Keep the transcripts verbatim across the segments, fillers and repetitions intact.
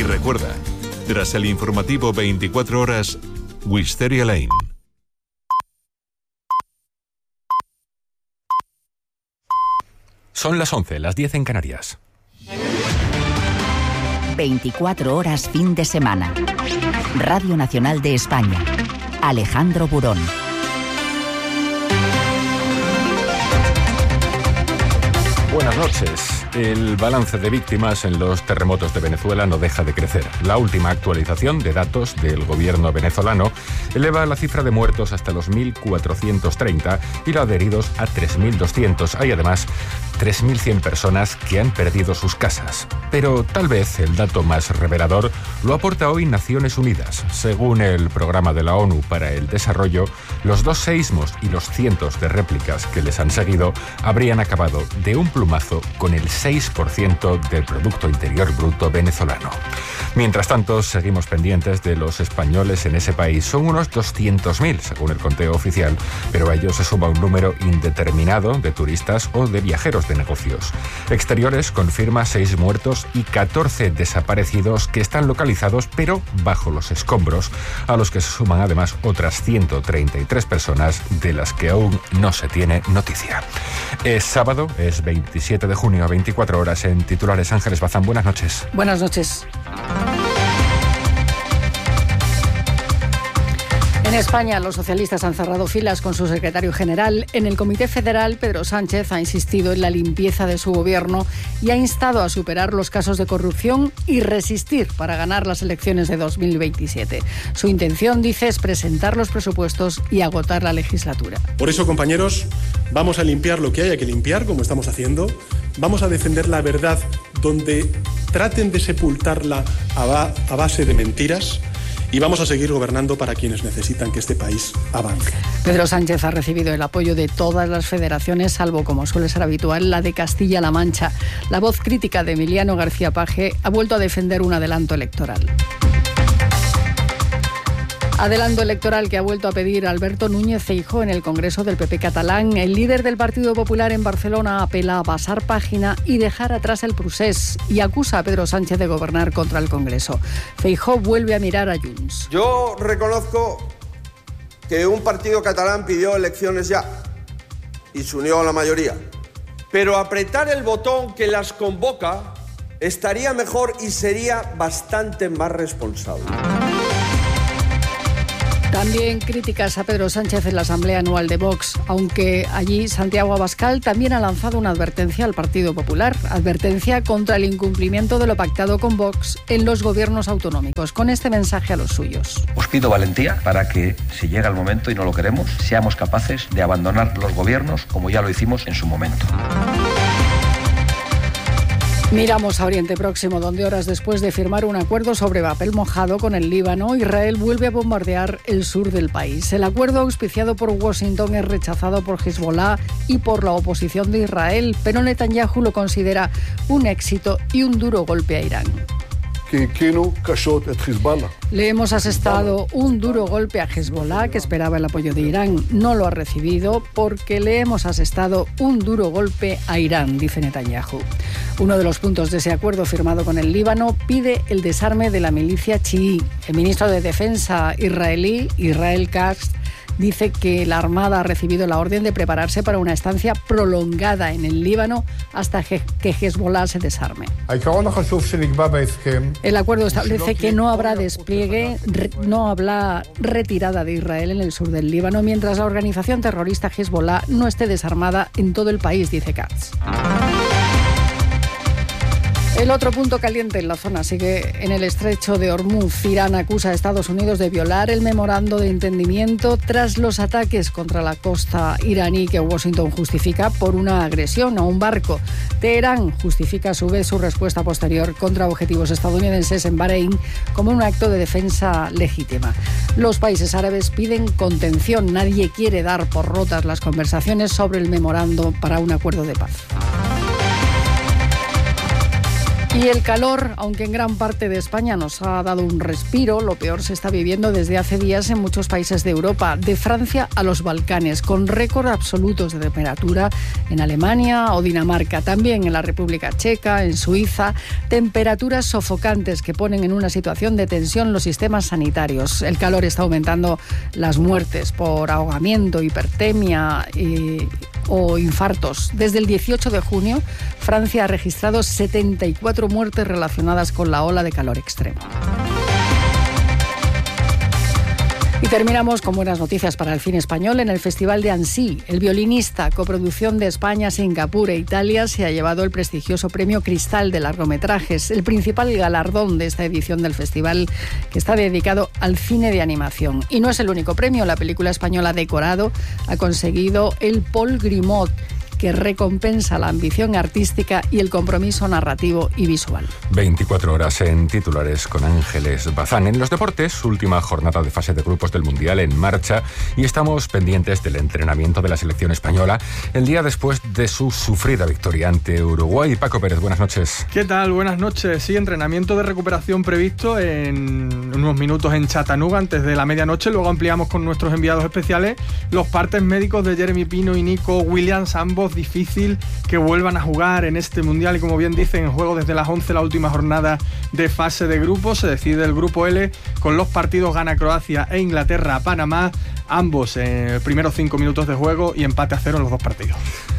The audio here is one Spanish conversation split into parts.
recuerda, tras el informativo veinticuatro horas, Wisteria Lane. Son las once, las diez en Canarias. veinticuatro horas fin de semana. Radio Nacional de España. Alejandro Burón. Buenas noches. El balance de víctimas en los terremotos de Venezuela no deja de crecer. La última actualización de datos del gobierno venezolano eleva la cifra de muertos hasta los mil cuatrocientos treinta y la de heridos a tres mil doscientos. Hay además tres mil cien personas que han perdido sus casas. Pero tal vez el dato más revelador lo aporta hoy Naciones Unidas. Según el Programa de la ONU para el Desarrollo, los dos seísmos y los cientos de réplicas que les han seguido habrían acabado de un plumazo con el seis por ciento del Producto Interior Bruto venezolano. Mientras tanto, seguimos pendientes de los españoles en ese país. Son unos doscientos mil, según el conteo oficial, pero a ellos se suma un número indeterminado de turistas o de viajeros de negocios. Exteriores confirma seis muertos y catorce desaparecidos que están localizados, pero bajo los escombros, a los que se suman además otras ciento treinta y tres personas de las que aún no se tiene noticia. Es sábado, es veintisiete de junio, veinticuatro horas en titulares. Ángeles Bazán, buenas noches. Buenas noches. En España, los socialistas han cerrado filas con su secretario general. En el Comité Federal, Pedro Sánchez ha insistido en la limpieza de su gobierno y ha instado a superar los casos de corrupción y resistir para ganar las elecciones de dos mil veintisiete. Su intención, dice, es presentar los presupuestos y agotar la legislatura. Por eso, compañeros, vamos a limpiar lo que haya que limpiar, como estamos haciendo. Vamos a defender la verdad donde traten de sepultarla a, ba- a base de mentiras. Y vamos a seguir gobernando para quienes necesitan que este país avance. Pedro Sánchez ha recibido el apoyo de todas las federaciones, salvo, como suele ser habitual, la de Castilla-La Mancha. La voz crítica de Emiliano García Paje ha vuelto a defender un adelanto electoral. Adelanto electoral que ha vuelto a pedir Alberto Núñez Feijóo en el Congreso del P P catalán. El líder del Partido Popular en Barcelona apela a pasar página y dejar atrás el procés y acusa a Pedro Sánchez de gobernar contra el Congreso. Feijóo vuelve a mirar a Junts. Yo reconozco que un partido catalán pidió elecciones ya y se unió a la mayoría. Pero apretar el botón que las convoca estaría mejor y sería bastante más responsable. También críticas a Pedro Sánchez en la Asamblea Anual de Vox, aunque allí Santiago Abascal también ha lanzado una advertencia al Partido Popular, advertencia contra el incumplimiento de lo pactado con Vox en los gobiernos autonómicos, con este mensaje a los suyos. Os pido valentía para que, si llega el momento y no lo queremos, seamos capaces de abandonar los gobiernos como ya lo hicimos en su momento. Miramos a Oriente Próximo, donde horas después de firmar un acuerdo sobre papel mojado con el Líbano, Israel vuelve a bombardear el sur del país. El acuerdo auspiciado por Washington es rechazado por Hezbollah y por la oposición de Israel, pero Netanyahu lo considera un éxito y un duro golpe a Irán. Le hemos asestado un duro golpe a Hezbollah, que esperaba el apoyo de Irán. No lo ha recibido porque le hemos asestado un duro golpe a Irán, dice Netanyahu. Uno de los puntos de ese acuerdo firmado con el Líbano pide el desarme de la milicia chií. El ministro de Defensa israelí, Israel Katz, dice que la Armada ha recibido la orden de prepararse para una estancia prolongada en el Líbano hasta que Hezbollah se desarme. El acuerdo establece que no habrá despliegue, no habrá retirada de Israel en el sur del Líbano, mientras la organización terrorista Hezbollah no esté desarmada en todo el país, dice Katz. El otro punto caliente en la zona sigue en el estrecho de Hormuz. Irán acusa a Estados Unidos de violar el memorando de entendimiento tras los ataques contra la costa iraní que Washington justifica por una agresión a un barco. Teherán justifica a su vez su respuesta posterior contra objetivos estadounidenses en Bahrein como un acto de defensa legítima. Los países árabes piden contención. Nadie quiere dar por rotas las conversaciones sobre el memorando para un acuerdo de paz. Y el calor, aunque en gran parte de España nos ha dado un respiro, lo peor se está viviendo desde hace días en muchos países de Europa, de Francia a los Balcanes, con récord absolutos de temperatura en Alemania o Dinamarca, también en la República Checa, en Suiza, temperaturas sofocantes que ponen en una situación de tensión los sistemas sanitarios. El calor está aumentando las muertes por ahogamiento, hipertermia y o infartos. Desde el dieciocho de junio, Francia ha registrado setenta y cuatro muertes relacionadas con la ola de calor extremo. Y terminamos con buenas noticias para el cine español. En el Festival de Annecy, El violinista, coproducción de España, Singapur e Italia, se ha llevado el prestigioso premio Cristal de largometrajes, el principal galardón de esta edición del festival, que está dedicado al cine de animación. Y no es el único premio. La película española Decorado ha conseguido el Paul Grimaud, que recompensa la ambición artística y el compromiso narrativo y visual. veinticuatro horas en titulares con Ángeles Bazán. En los deportes, última jornada de fase de grupos del Mundial en marcha y estamos pendientes del entrenamiento de la selección española el día después de su sufrida victoria ante Uruguay. Paco Pérez, buenas noches. ¿Qué tal? Buenas noches. Sí, entrenamiento de recuperación previsto en unos minutos en Chattanooga antes de la medianoche. Luego ampliamos con nuestros enviados especiales los partes médicos de Jeremy Pino y Nico Williams, ambos difícil que vuelvan a jugar en este Mundial y, como bien dicen, en juego desde las once la última jornada de fase de grupos. Se decide el grupo L con los partidos gana Croacia e Inglaterra a Panamá, ambos en primeros cinco minutos de juego y empate a cero en los dos partidos.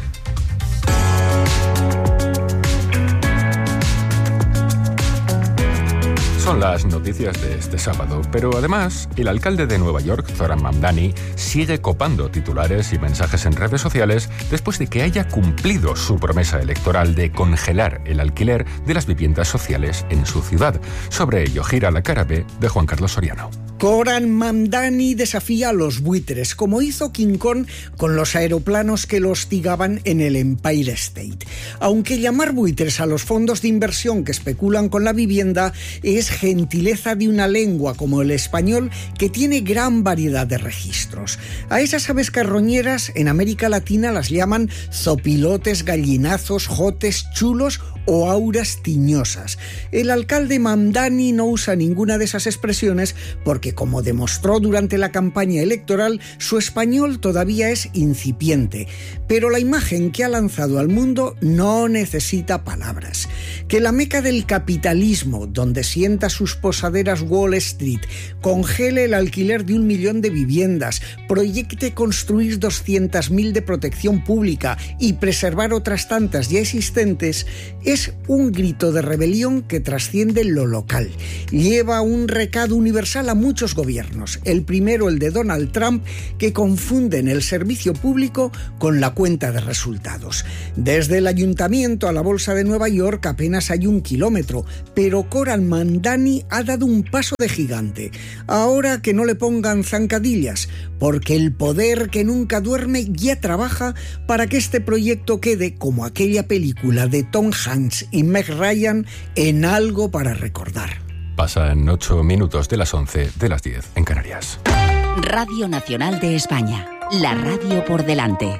Son las noticias de este sábado, pero además el alcalde de Nueva York, Zoran Mamdani, sigue copando titulares y mensajes en redes sociales después de que haya cumplido su promesa electoral de congelar el alquiler de las viviendas sociales en su ciudad. Sobre ello gira la cara B de Juan Carlos Soriano. Zoran Mamdani desafía a los buitres, como hizo King Kong con los aeroplanos que lo hostigaban en el Empire State. Aunque llamar buitres a los fondos de inversión que especulan con la vivienda es gentileza de una lengua como el español, que tiene gran variedad de registros. A esas aves carroñeras en América Latina las llaman zopilotes, gallinazos, jotes, chulos o auras tiñosas. El alcalde Mamdani no usa ninguna de esas expresiones porque, como demostró durante la campaña electoral, su español todavía es incipiente. Pero la imagen que ha lanzado al mundo no necesita palabras. Que la meca del capitalismo, donde sienta sus posaderas Wall Street, congele el alquiler de un millón de viviendas, proyecte construir doscientas mil de protección pública y preservar otras tantas ya existentes, es un grito de rebelión que trasciende lo local. Lleva un recado universal a muchos gobiernos. El primero, el de Donald Trump, que confunden el servicio público con la cuenta de resultados. Desde el ayuntamiento a la Bolsa de Nueva York apenas hay un kilómetro, pero Zoran Mamdani ha dado un paso de gigante. Ahora que no le pongan zancadillas, porque el poder que nunca duerme ya trabaja para que este proyecto quede, como aquella película de Tom Hanks y Meg Ryan, en algo para recordar. Pasan ocho minutos de las once, de las diez en Canarias. Radio Nacional de España, la radio por delante.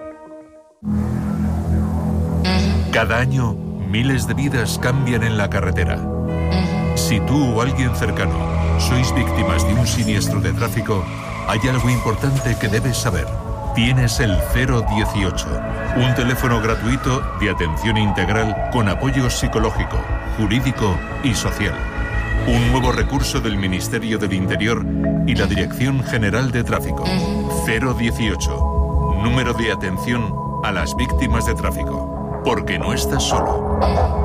Cada año, miles de vidas cambian en la carretera. Si tú o alguien cercano sois víctimas de un siniestro de tráfico, hay algo importante que debes saber. Tienes el cero dieciocho, un teléfono gratuito de atención integral con apoyo psicológico, jurídico y social. Un nuevo recurso del Ministerio del Interior y la Dirección General de Tráfico. cero dieciocho, número de atención a las víctimas de tráfico. Porque no estás solo.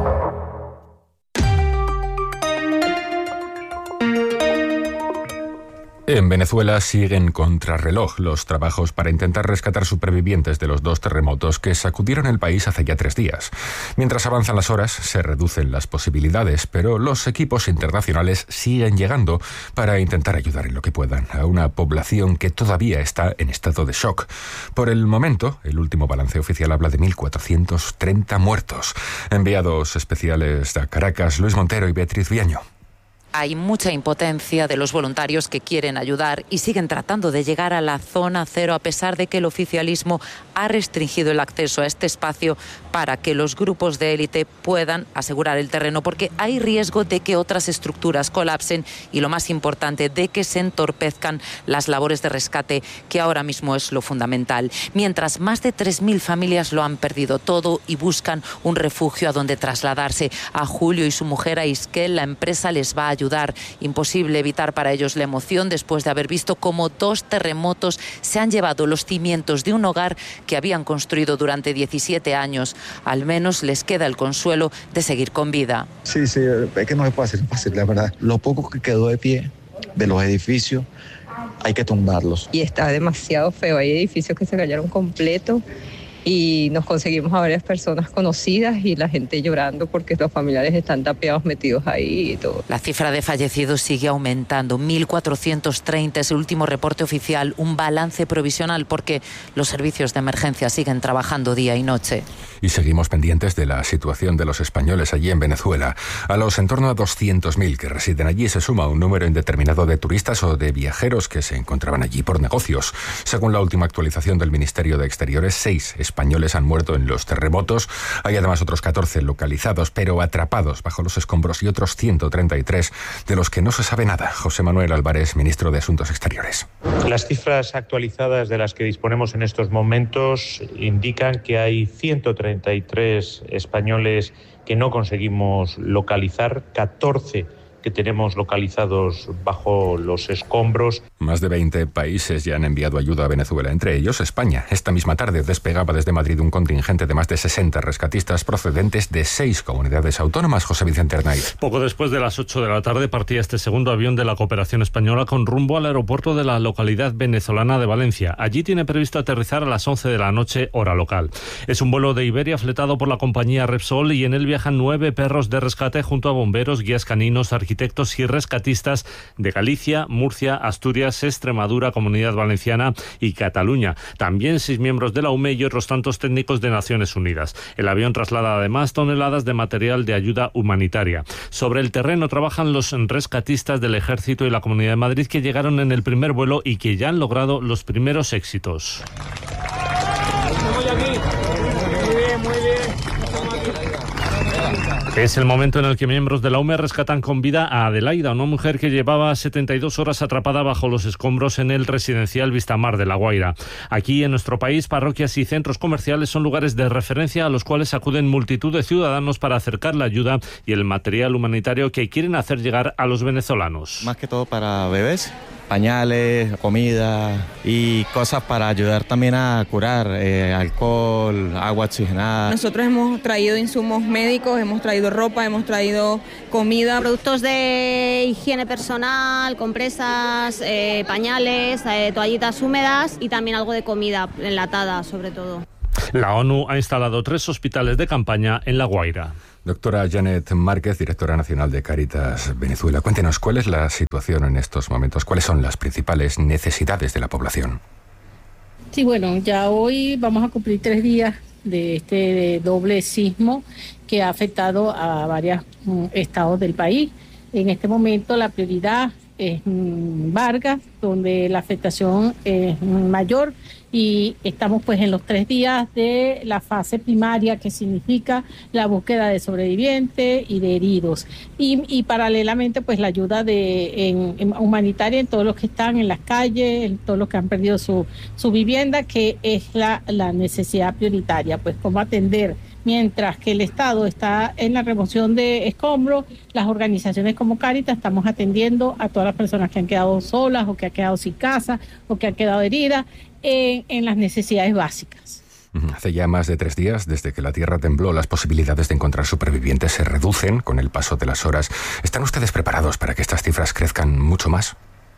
En Venezuela siguen contrarreloj los trabajos para intentar rescatar supervivientes de los dos terremotos que sacudieron el país hace ya tres días. Mientras avanzan las horas, se reducen las posibilidades, pero los equipos internacionales siguen llegando para intentar ayudar en lo que puedan a una población que todavía está en estado de shock. Por el momento, el último balance oficial habla de mil cuatrocientos treinta muertos. Enviados especiales a Caracas, Luis Montero y Beatriz Viaño. Hay mucha impotencia de los voluntarios que quieren ayudar y siguen tratando de llegar a la zona cero a pesar de que el oficialismo ha restringido el acceso a este espacio para que los grupos de élite puedan asegurar el terreno, porque hay riesgo de que otras estructuras colapsen y, lo más importante, de que se entorpezcan las labores de rescate, que ahora mismo es lo fundamental. Mientras más de tres mil familias lo han perdido todo y buscan un refugio a donde trasladarse. A Julio y su mujer, a Isquel, la empresa les va a ayudar. Imposible evitar para ellos la emoción después de haber visto cómo dos terremotos se han llevado los cimientos de un hogar que habían construido durante diecisiete años. Al menos les queda el consuelo de seguir con vida. Sí, sí, es que no es fácil, fácil, la verdad. Lo poco que quedó de pie de los edificios hay que tumbarlos. Y está demasiado feo, hay edificios que se cayeron completos. Y nos conseguimos a varias personas conocidas y la gente llorando porque los familiares están tapiados, metidos ahí y todo. La cifra de fallecidos sigue aumentando. mil cuatrocientos treinta es el último reporte oficial, un balance provisional porque los servicios de emergencia siguen trabajando día y noche. Y seguimos pendientes de la situación de los españoles allí en Venezuela. A los en torno a doscientos mil que residen allí se suma un número indeterminado de turistas o de viajeros que se encontraban allí por negocios. Según la última actualización del Ministerio de Exteriores, seis españoles han muerto en los terremotos. Hay además otros catorce localizados, pero atrapados bajo los escombros, y otros ciento treinta y tres de los que no se sabe nada. José Manuel Álvarez, ministro de Asuntos Exteriores. Las cifras actualizadas de las que disponemos en estos momentos indican que hay ciento treinta y tres españoles que no conseguimos localizar, catorce que tenemos localizados bajo los escombros. Más de veinte países ya han enviado ayuda a Venezuela, entre ellos España. Esta misma tarde despegaba desde Madrid un contingente de más de sesenta rescatistas procedentes de seis comunidades autónomas. José Vicente Arnaiz. Poco después de las ocho de la tarde partía este segundo avión de la cooperación española con rumbo al aeropuerto de la localidad venezolana de Valencia. Allí tiene previsto aterrizar a las once de la noche, hora local. Es un vuelo de Iberia fletado por la compañía Repsol y en él viajan nueve perros de rescate junto a bomberos, guías caninos, arquitectos y rescatistas de Galicia, Murcia, Asturias, Extremadura, Comunidad Valenciana y Cataluña. También seis miembros de la U M E y otros tantos técnicos de Naciones Unidas. El avión traslada además toneladas de material de ayuda humanitaria. Sobre el terreno trabajan los rescatistas del Ejército y la Comunidad de Madrid, que llegaron en el primer vuelo y que ya han logrado los primeros éxitos. Es el momento en el que miembros de la U M E rescatan con vida a Adelaida, una mujer que llevaba setenta y dos horas atrapada bajo los escombros en el residencial Vistamar de La Guaira. Aquí en nuestro país, parroquias y centros comerciales son lugares de referencia a los cuales acuden multitud de ciudadanos para acercar la ayuda y el material humanitario que quieren hacer llegar a los venezolanos. Más que todo para bebés, pañales, comida y cosas para ayudar también a curar, eh, alcohol, agua oxigenada. Nosotros hemos traído insumos médicos, hemos traído ropa, hemos traído comida. Productos de higiene personal, compresas, eh, pañales, eh, toallitas húmedas y también algo de comida enlatada sobre todo. La ONU ha instalado tres hospitales de campaña en La Guaira. Doctora Janet Márquez, directora nacional de Cáritas Venezuela. Cuéntenos, ¿cuál es la situación en estos momentos? ¿Cuáles son las principales necesidades de la población? Sí, bueno, ya hoy vamos a cumplir tres días de este doble sismo que ha afectado a varios estados del país. En este momento la prioridad es Vargas, donde la afectación es mayor, y estamos pues en los tres días de la fase primaria, que significa la búsqueda de sobrevivientes y de heridos, y, y paralelamente pues la ayuda de en, en humanitaria en todos los que están en las calles, en todos los que han perdido su, su vivienda, que es la, la necesidad prioritaria, pues cómo atender. Mientras que el Estado está en la remoción de escombros, las organizaciones como Cáritas estamos atendiendo a todas las personas que han quedado solas o que han quedado sin casa o que han quedado heridas en, en las necesidades básicas. Hace ya más de tres días, desde que la tierra tembló, las posibilidades de encontrar supervivientes se reducen con el paso de las horas. ¿Están ustedes preparados para que estas cifras crezcan mucho más?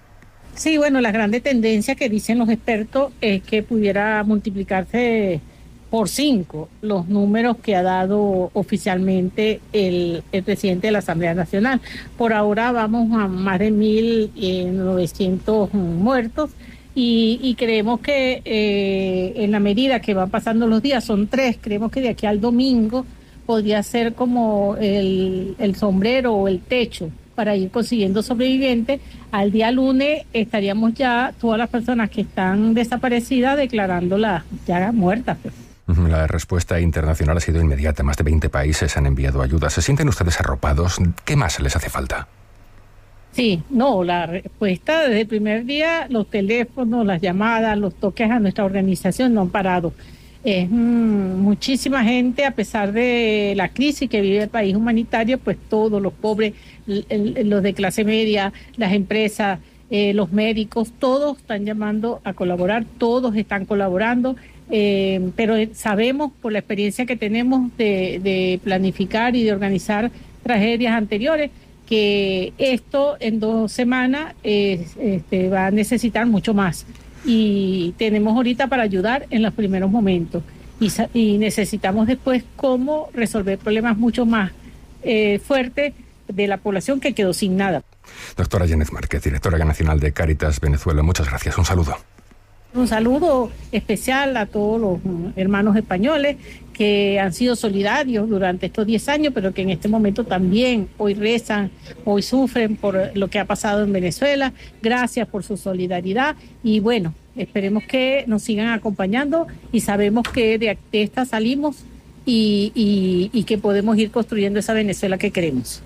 Sí, bueno, la grande tendencia que dicen los expertos es que pudiera multiplicarse por cinco los números que ha dado oficialmente el, el presidente de la Asamblea Nacional. Por ahora vamos a más de mil novecientos muertos y, y creemos que eh, en la medida que van pasando los días, son tres, creemos que de aquí al domingo podría ser como el, el sombrero o el techo para ir consiguiendo sobrevivientes. Al día lunes estaríamos ya todas las personas que están desaparecidas declarándolas ya muertas. Pues. La respuesta internacional ha sido inmediata. Más de veinte países han enviado ayuda. ¿Se sienten ustedes arropados? ¿Qué más les hace falta? Sí, no, la respuesta desde el primer día, los teléfonos, las llamadas, los toques a nuestra organización no han parado. Es mmm, muchísima gente, a pesar de la crisis que vive el país humanitario, pues todos los pobres, los de clase media, las empresas, eh, los médicos, todos están llamando a colaborar, todos están colaborando. Eh, pero sabemos por la experiencia que tenemos de, de planificar y de organizar tragedias anteriores que esto en dos semanas eh, este, va a necesitar mucho más y tenemos ahorita para ayudar en los primeros momentos y, y necesitamos después cómo resolver problemas mucho más eh, fuertes de la población que quedó sin nada. Doctora Yanez Márquez, directora nacional de Cáritas Venezuela, muchas gracias, un saludo. Un saludo especial a todos los hermanos españoles que han sido solidarios durante estos diez años, pero que en este momento también hoy rezan, hoy sufren por lo que ha pasado en Venezuela. Gracias por su solidaridad y bueno, esperemos que nos sigan acompañando y sabemos que de esta salimos y, y, y que podemos ir construyendo esa Venezuela que queremos.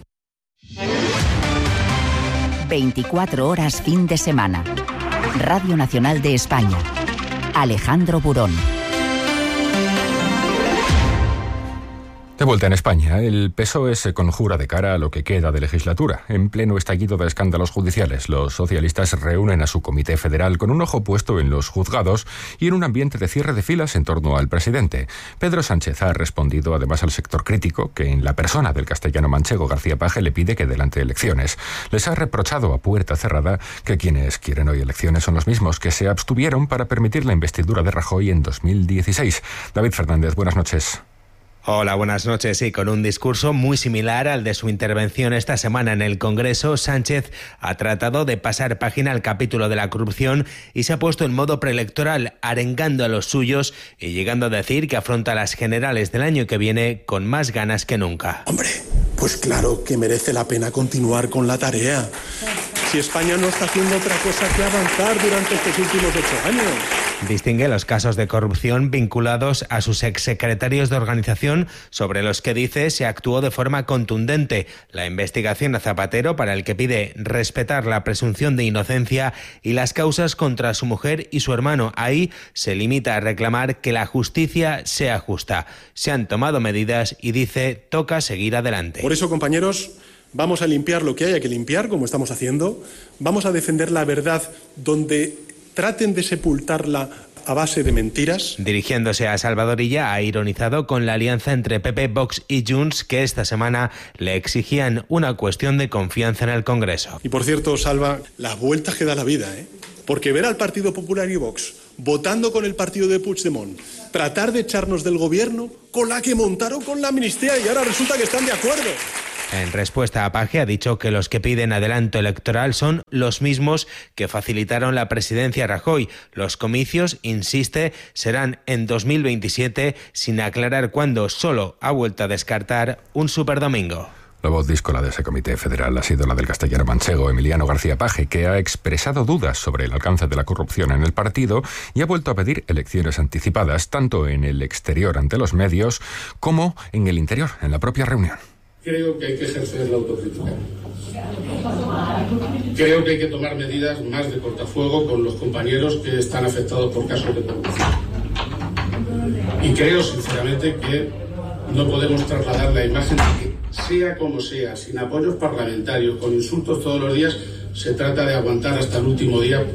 veinticuatro horas fin de semana. Radio Nacional de España. Alejandro Burón. De vuelta en España, el P S O E se conjura de cara a lo que queda de legislatura. En pleno estallido de escándalos judiciales, los socialistas reúnen a su comité federal con un ojo puesto en los juzgados y en un ambiente de cierre de filas en torno al presidente. Pedro Sánchez ha respondido además al sector crítico, que en la persona del castellano manchego García Page le pide que adelante elecciones. Les ha reprochado a puerta cerrada que quienes quieren hoy elecciones son los mismos que se abstuvieron para permitir la investidura de Rajoy en dos mil dieciséis. David Fernández, buenas noches. Hola, buenas noches. Sí, con un discurso muy similar al de su intervención esta semana en el Congreso, Sánchez ha tratado de pasar página al capítulo de la corrupción y se ha puesto en modo preelectoral, arengando a los suyos y llegando a decir que afronta las generales del año que viene con más ganas que nunca. Hombre, pues claro que merece la pena continuar con la tarea. Si España no está haciendo otra cosa que avanzar durante estos últimos ocho años. Distingue los casos de corrupción vinculados a sus exsecretarios de organización sobre los que dice se actuó de forma contundente. La investigación a Zapatero, para el que pide respetar la presunción de inocencia, y las causas contra su mujer y su hermano. Ahí se limita a reclamar que la justicia sea justa. Se han tomado medidas y dice toca seguir adelante. Por eso, compañeros, vamos a limpiar lo que haya que limpiar, como estamos haciendo. Vamos a defender la verdad donde traten de sepultarla a base de mentiras. Dirigiéndose a Salvador Illa, ha ironizado con la alianza entre P P, Vox y Junts, que esta semana le exigían una cuestión de confianza en el Congreso. Y por cierto, Salva, las vueltas que da la vida, ¿eh? Porque ver al Partido Popular y Vox votando con el partido de Puigdemont, tratar de echarnos del gobierno con la que montaron con la amnistía y ahora resulta que están de acuerdo. En respuesta a Page ha dicho que los que piden adelanto electoral son los mismos que facilitaron la presidencia a Rajoy. Los comicios, insiste, serán en dos mil veintisiete, sin aclarar cuándo. Solo ha vuelto a descartar un superdomingo. La voz díscola de ese comité federal ha sido la del castellano manchego Emiliano García Page, que ha expresado dudas sobre el alcance de la corrupción en el partido y ha vuelto a pedir elecciones anticipadas, tanto en el exterior ante los medios como en el interior, en la propia reunión. Creo que hay que ejercer la autocrítica. Creo que hay que tomar medidas más de cortafuego con los compañeros que están afectados por casos de corrupción. Y creo, sinceramente, que no podemos trasladar la imagen de que, sea como sea, sin apoyos parlamentarios, con insultos todos los días, se trata de aguantar hasta el último día.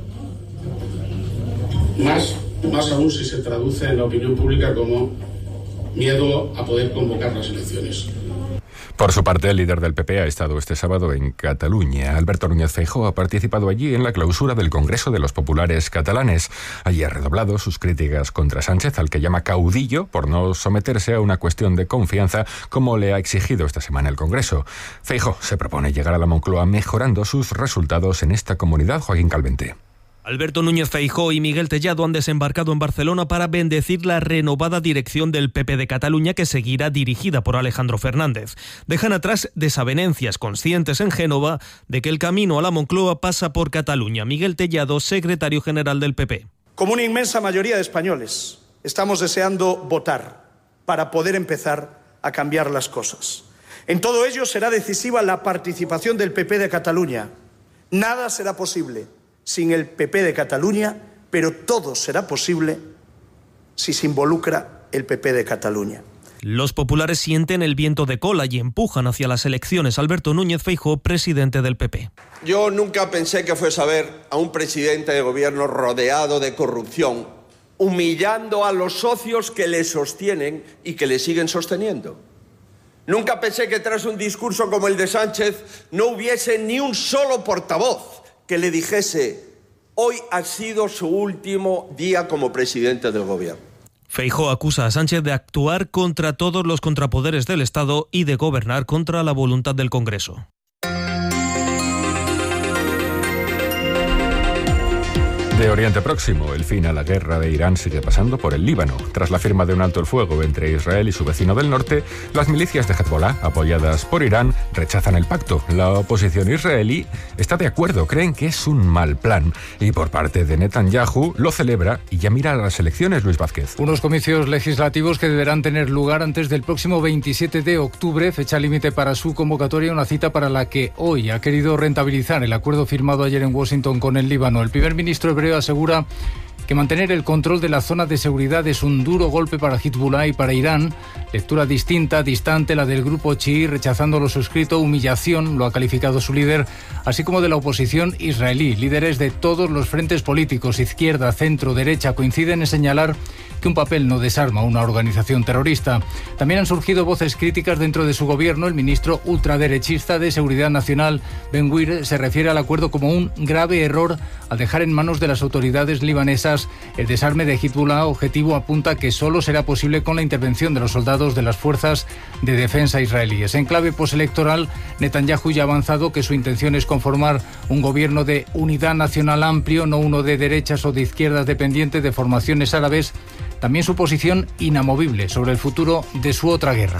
Más, más aún si se traduce en la opinión pública como miedo a poder convocar las elecciones. Por su parte, el líder del P P ha estado este sábado en Cataluña. Alberto Núñez Feijóo ha participado allí en la clausura del Congreso de los Populares catalanes. Allí ha redoblado sus críticas contra Sánchez, al que llama caudillo por no someterse a una cuestión de confianza como le ha exigido esta semana el Congreso. Feijóo se propone llegar a la Moncloa mejorando sus resultados en esta comunidad. Joaquín Calvente. Alberto Núñez Feijóo y Miguel Tellado han desembarcado en Barcelona para bendecir la renovada dirección del P P de Cataluña, que seguirá dirigida por Alejandro Fernández. Dejan atrás desavenencias, conscientes en Génova de que el camino a la Moncloa pasa por Cataluña. Miguel Tellado, secretario general del P P. Como una inmensa mayoría de españoles, estamos deseando votar para poder empezar a cambiar las cosas. En todo ello será decisiva la participación del P P de Cataluña. Nada será posible sin el P P de Cataluña, pero todo será posible si se involucra el P P de Cataluña. Los populares sienten el viento de cola y empujan hacia las elecciones. Alberto Núñez Feijóo, presidente del P P. Yo nunca pensé que fuese a ver a un presidente de gobierno rodeado de corrupción, humillando a los socios que le sostienen y que le siguen sosteniendo. Nunca pensé que tras un discurso como el de Sánchez no hubiese ni un solo portavoz que le dijese: hoy ha sido su último día como presidente del gobierno. Feijóo acusa a Sánchez de actuar contra todos los contrapoderes del Estado y de gobernar contra la voluntad del Congreso. De Oriente Próximo, el fin a la guerra de Irán sigue pasando por el Líbano. Tras la firma de un alto el fuego entre Israel y su vecino del norte, las milicias de Hezbollah, apoyadas por Irán, rechazan el pacto. La oposición israelí está de acuerdo, creen que es un mal plan. Y por parte de Netanyahu lo celebra y ya mira a las elecciones, Luis Vázquez. Unos comicios legislativos que deberán tener lugar antes del próximo veintisiete de octubre, fecha límite para su convocatoria, una cita para la que hoy ha querido rentabilizar el acuerdo firmado ayer en Washington con el Líbano. El primer ministro hebreo asegura que mantener el control de la zona de seguridad es un duro golpe para Hezbollah y para Irán. Lectura distinta, distante, la del grupo chií, rechazando lo suscrito, humillación, lo ha calificado su líder, así como de la oposición israelí. Líderes de todos los frentes políticos, izquierda, centro, derecha, coinciden en señalar que un papel no desarma una organización terrorista. También han surgido voces críticas dentro de su gobierno. El ministro ultraderechista de Seguridad Nacional, Ben Gvir, se refiere al acuerdo como un grave error al dejar en manos de las autoridades libanesas el desarme de Hezbollah. Objetivo apunta que solo será posible con la intervención de los soldados de las fuerzas de defensa israelíes. En clave postelectoral, Netanyahu ya ha avanzado que su intención es conformar un gobierno de unidad nacional amplio, no uno de derechas o de izquierdas dependiente de formaciones árabes. También su posición inamovible sobre el futuro de su otra guerra.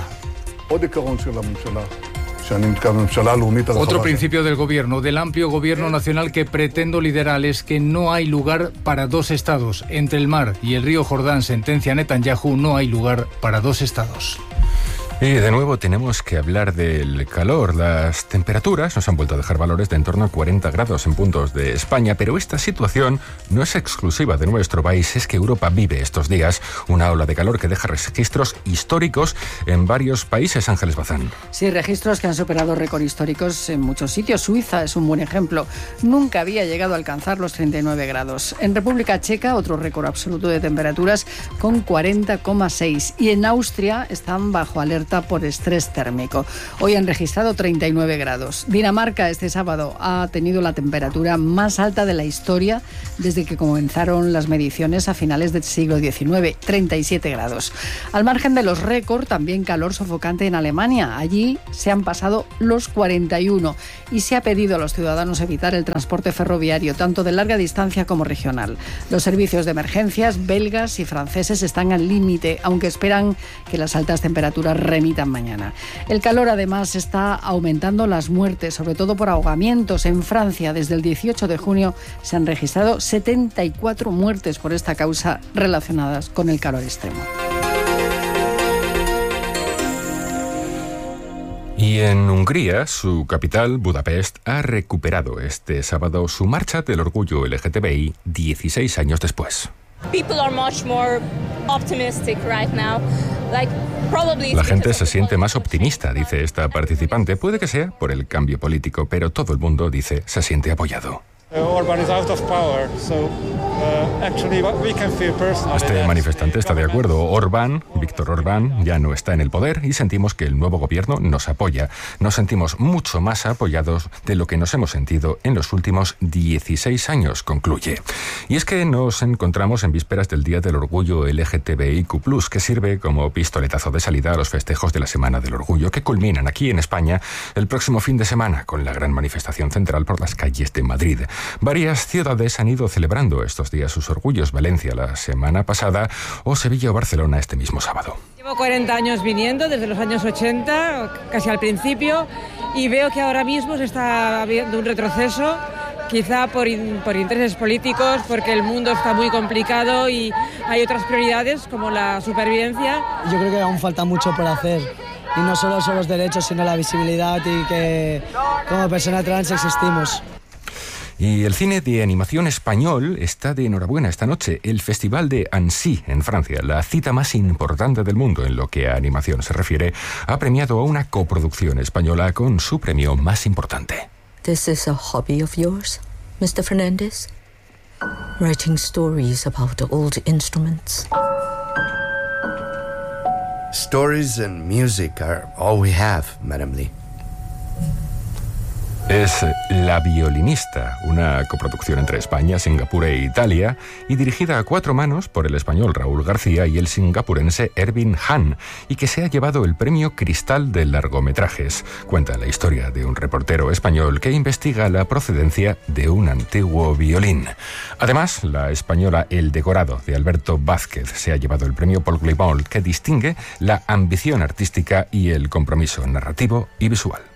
Otro principio del gobierno, del amplio gobierno nacional que pretendo liderar, es que no hay lugar para dos estados. Entre el mar y el río Jordán, sentencia Netanyahu, no hay lugar para dos estados. Y de nuevo tenemos que hablar del calor. Las temperaturas nos han vuelto a dejar valores de en torno a cuarenta grados en puntos de España, pero esta situación no es exclusiva de nuestro país. Es que Europa vive estos días una ola de calor que deja registros históricos en varios países. Ángeles Bazán. Sí, registros que han superado récord históricos en muchos sitios. Suiza es un buen ejemplo. Nunca había llegado a alcanzar los treinta y nueve grados. En República Checa, otro récord absoluto de temperaturas con cuarenta coma seis. Y en Austria están bajo alerta por estrés térmico. Hoy han registrado treinta y nueve grados. Dinamarca este sábado ha tenido la temperatura más alta de la historia desde que comenzaron las mediciones a finales del siglo diecinueve, treinta y siete grados. Al margen de los récords, también calor sofocante en Alemania. Allí se han pasado los cuarenta y uno y se ha pedido a los ciudadanos evitar el transporte ferroviario, tanto de larga distancia como regional. Los servicios de emergencias belgas y franceses están al límite, aunque esperan que las altas temperaturas remitan mañana. El calor además está aumentando las muertes, sobre todo por ahogamientos. En Francia, desde el dieciocho de junio, se han registrado setenta y cuatro muertes por esta causa relacionadas con el calor extremo. Y en Hungría, su capital, Budapest, ha recuperado este sábado su marcha del orgullo L G T B I dieciséis años después. La gente se siente más optimista, dice esta participante. Puede que sea por el cambio político, pero todo el mundo, dice, se siente apoyado. Este manifestante está de acuerdo. Orbán, Víctor Orbán, ya no está en el poder y sentimos que el nuevo gobierno nos apoya. Nos sentimos mucho más apoyados de lo que nos hemos sentido en los últimos dieciséis años, concluye. Y es que nos encontramos en vísperas del Día del Orgullo L G T B I Q plus, que sirve como pistoletazo de salida a los festejos de la Semana del Orgullo, que culminan aquí en España el próximo fin de semana con la gran manifestación central por las calles de Madrid. Varias ciudades han ido celebrando estos días sus orgullos. Valencia la semana pasada o Sevilla o Barcelona este mismo sábado. Llevo cuarenta años viniendo, desde los años ochenta, casi al principio, y veo que ahora mismo se está habiendo un retroceso, quizá por, in, por intereses políticos, porque el mundo está muy complicado y hay otras prioridades como la supervivencia. Yo creo que aún falta mucho por hacer, y no solo son los derechos, sino la visibilidad y que como persona trans existimos. Y el cine de animación español está de enhorabuena esta noche. El Festival de Annecy, en Francia, la cita más importante del mundo en lo que a animación se refiere, ha premiado a una coproducción española con su premio más importante. This is a hobby of yours, mister Fernandez? Writing stories about the old instruments. Stories and music are all we have, Madame Lee. Es La violinista, una coproducción entre España, Singapur e Italia, y dirigida a cuatro manos por el español Raúl García y el singapurense Ervin Han, y que se ha llevado el premio Cristal de largometrajes. Cuenta la historia de un reportero español que investiga la procedencia de un antiguo violín. Además, la española El Decorado, de Alberto Vázquez, se ha llevado el premio Paul Claiborne, que distingue la ambición artística y el compromiso narrativo y visual.